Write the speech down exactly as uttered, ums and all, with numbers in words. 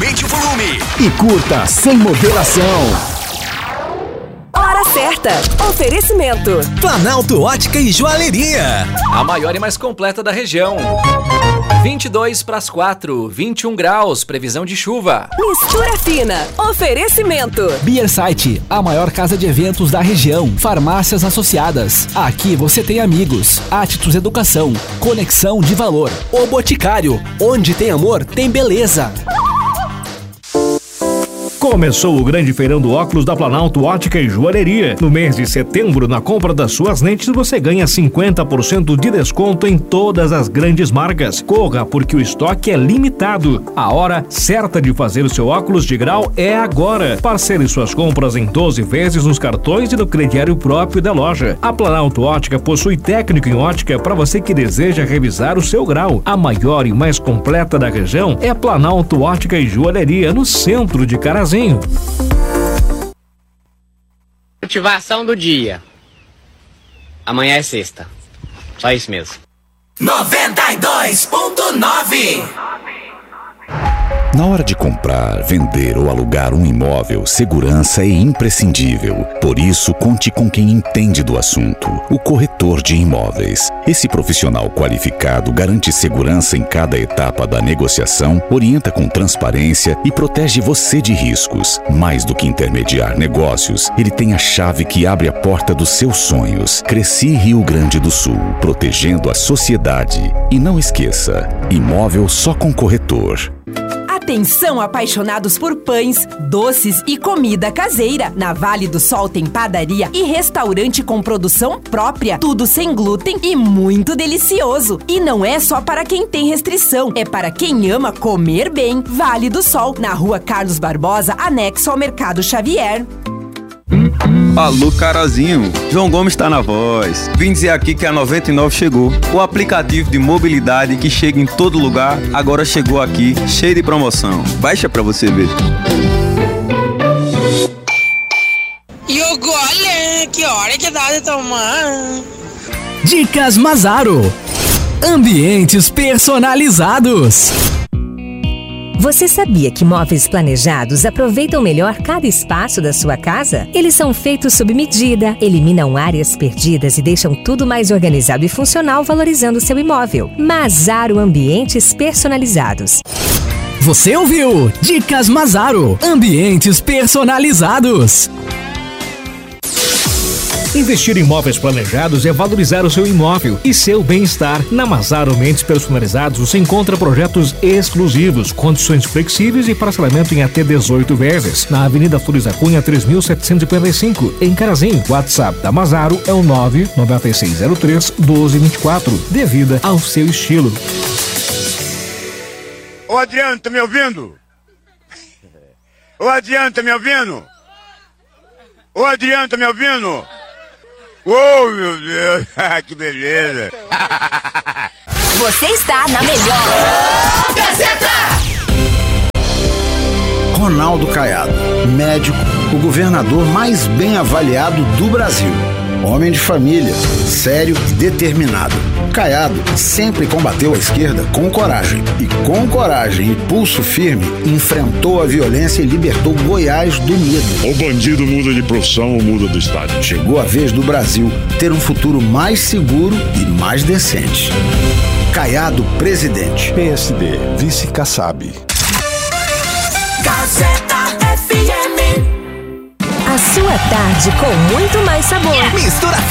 Aumente o volume e curta sem moderação. Hora certa. Oferecimento. Planalto Ótica e Joalheria. A maior e mais completa da região. vinte e dois para as quatro, vinte e um graus, previsão de chuva. Mistura fina. Oferecimento. Beer Site, a maior casa de eventos da região. Farmácias associadas. Aqui você tem amigos. Atitudes Educação. Conexão de valor. O Boticário. Onde tem amor, tem beleza. Começou o grande feirão do óculos da Planalto Ótica e Joalheria. No mês de setembro, na compra das suas lentes, você ganha cinquenta por cento de desconto em todas as grandes marcas. Corra, porque o estoque é limitado. A hora certa de fazer o seu óculos de grau é agora. Parcele suas compras em doze vezes nos cartões e no crediário próprio da loja. A Planalto Ótica possui técnico em ótica para você que deseja revisar o seu grau. A maior e mais completa da região é a Planalto Ótica e Joalheria, no centro de Carazinho. Motivação do dia. Amanhã é sexta. Só isso mesmo. noventa e dois ponto nove. Na hora de comprar, vender ou alugar um imóvel, segurança é imprescindível. Por isso, conte com quem entende do assunto, o corretor de imóveis. Esse profissional qualificado garante segurança em cada etapa da negociação, orienta com transparência e protege você de riscos. Mais do que intermediar negócios, ele tem a chave que abre a porta dos seus sonhos. Cresci Rio Grande do Sul, protegendo a sociedade. E não esqueça, imóvel só com corretor. Atenção, apaixonados por pães, doces e comida caseira. Na Vale do Sol tem padaria e restaurante com produção própria. Tudo sem glúten e muito delicioso. E não é só para quem tem restrição, é para quem ama comer bem. Vale do Sol, na Rua Carlos Barbosa, anexo ao Mercado Xavier. Alô, Carazinho, João Gomes tá na voz. Vim dizer aqui que a noventa e nove chegou. O aplicativo de mobilidade que chega em todo lugar, agora chegou aqui, cheio de promoção. Baixa pra você ver. E olha, que hora que dá de tomar. Dicas Mazaro. Ambientes personalizados. Você sabia que móveis planejados aproveitam melhor cada espaço da sua casa? Eles são feitos sob medida, eliminam áreas perdidas e deixam tudo mais organizado e funcional, valorizando seu imóvel. Mazaro Ambientes Personalizados. Você ouviu? Dicas Mazaro. Ambientes personalizados. Investir em móveis planejados é valorizar o seu imóvel e seu bem-estar. Na Mazaro Ambientes Personalizados você encontra projetos exclusivos, condições flexíveis e parcelamento em até dezoito vezes. Na Avenida Flores da Cunha, três mil setecentos e cinquenta e cinco, em Carazinho. O WhatsApp da Mazaro é o nove nove seis zero três um dois dois quatro, devida ao seu estilo. Ô Adriano, tá me ouvindo? Ô Adriano, tá me ouvindo? Ô Adriano, tá me ouvindo? Oh, meu Deus, que beleza! Você está na melhor Gazeta! Ronaldo Caiado, médico, o governador mais bem avaliado do Brasil. Homem de família, sério e determinado. Caiado sempre combateu a esquerda com coragem. E com coragem e pulso firme, enfrentou a violência e libertou Goiás do medo. O bandido muda de profissão ou muda do estado. Chegou a vez do Brasil ter um futuro mais seguro e mais decente. Caiado, presidente. P S D, vice Kassab. Gazeta F M. A sua tarde com muito mais sabor. Mistura